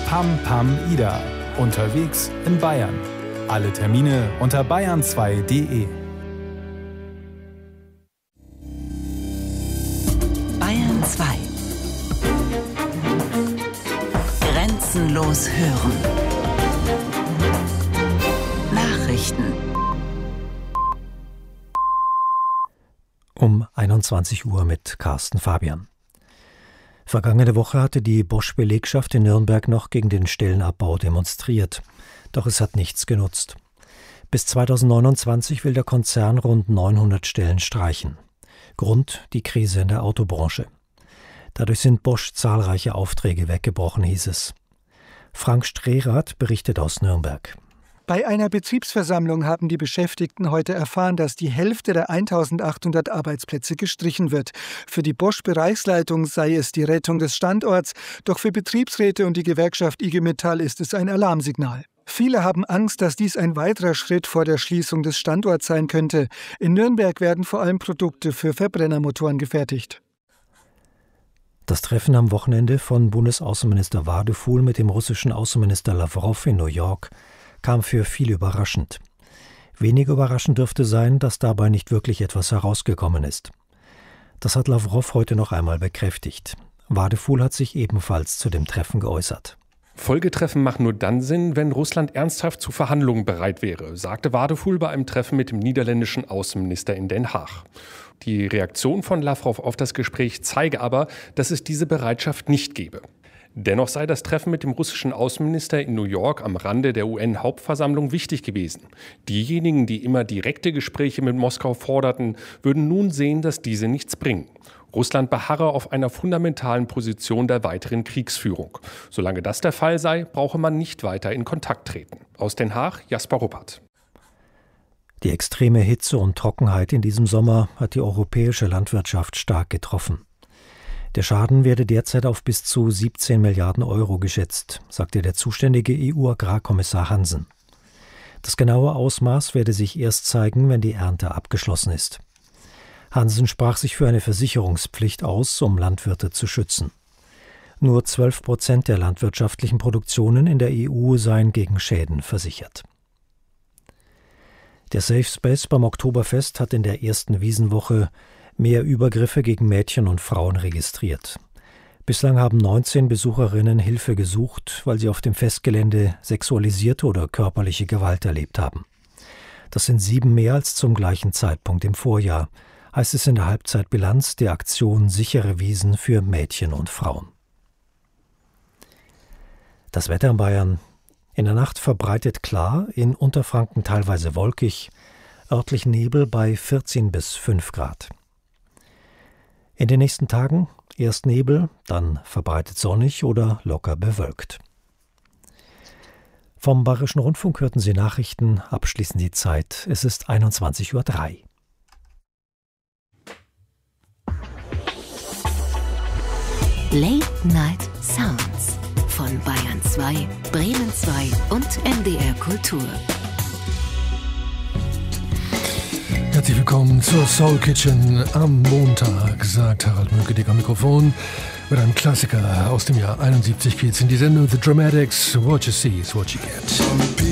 Pam Pam Ida. Unterwegs in Bayern. Alle Termine unter bayern2.de. Bayern 2. Grenzenlos hören. Nachrichten. Um 21 Uhr mit Carsten Fabian. Vergangene Woche hatte die Bosch-Belegschaft in Nürnberg noch gegen den Stellenabbau demonstriert. Doch es hat nichts genutzt. Bis 2029 will der Konzern rund 900 Stellen streichen. Grund die Krise in der Autobranche. Dadurch sind Bosch zahlreiche Aufträge weggebrochen, hieß es. Frank Strehrath berichtet aus Nürnberg. Bei einer Betriebsversammlung haben die Beschäftigten heute erfahren, dass die Hälfte der 1800 Arbeitsplätze gestrichen wird. Für die Bosch-Bereichsleitung sei es die Rettung des Standorts, doch für Betriebsräte und die Gewerkschaft IG Metall ist es ein Alarmsignal. Viele haben Angst, dass dies ein weiterer Schritt vor der Schließung des Standorts sein könnte. In Nürnberg werden vor allem Produkte für Verbrennermotoren gefertigt. Das Treffen am Wochenende von Bundesaußenminister Wadefuhl mit dem russischen Außenminister Lawrow in New York kam für viele überraschend. Weniger überraschend dürfte sein, dass dabei nicht wirklich etwas herausgekommen ist. Das hat Lawrow heute noch einmal bekräftigt. Wadefuhl hat sich ebenfalls zu dem Treffen geäußert. Folgetreffen machen nur dann Sinn, wenn Russland ernsthaft zu Verhandlungen bereit wäre, sagte Wadefuhl bei einem Treffen mit dem niederländischen Außenminister in Den Haag. Die Reaktion von Lawrow auf das Gespräch zeige aber, dass es diese Bereitschaft nicht gebe. Dennoch sei das Treffen mit dem russischen Außenminister in New York am Rande der UN-Hauptversammlung wichtig gewesen. Diejenigen, die immer direkte Gespräche mit Moskau forderten, würden nun sehen, dass diese nichts bringen. Russland beharre auf einer fundamentalen Position der weiteren Kriegsführung. Solange das der Fall sei, brauche man nicht weiter in Kontakt treten. Aus Den Haag, Jasper Ruppert. Die extreme Hitze und Trockenheit in diesem Sommer hat die europäische Landwirtschaft stark getroffen. Der Schaden werde derzeit auf bis zu 17 Milliarden Euro geschätzt, sagte der zuständige EU-Agrarkommissar Hansen. Das genaue Ausmaß werde sich erst zeigen, wenn die Ernte abgeschlossen ist. Hansen sprach sich für eine Versicherungspflicht aus, um Landwirte zu schützen. Nur 12% der landwirtschaftlichen Produktionen in der EU seien gegen Schäden versichert. Der Safe Space beim Oktoberfest hat in der ersten Wiesenwoche mehr Übergriffe gegen Mädchen und Frauen registriert. Bislang haben 19 Besucherinnen Hilfe gesucht, weil sie auf dem Festgelände sexualisierte oder körperliche Gewalt erlebt haben. Das sind 7 mehr als zum gleichen Zeitpunkt im Vorjahr, heißt es in der Halbzeitbilanz der Aktion Sichere Wiesen für Mädchen und Frauen. Das Wetter in Bayern. In der Nacht verbreitet klar, in Unterfranken teilweise wolkig, örtlich Nebel bei 14 bis 5 Grad. In den nächsten Tagen erst Nebel, dann verbreitet sonnig oder locker bewölkt. Vom Bayerischen Rundfunk hörten Sie Nachrichten, abschließend die Zeit. Es ist 21:03 Uhr. Late Night Sounds von Bayern 2, Bremen 2 und NDR Kultur. Herzlich willkommen zur Soul Kitchen am Montag, sagt Harald Münke am Mikrofon. Mit einem Klassiker aus dem Jahr 71 geht's in die Sendung The Dramatics. What you see is what you get.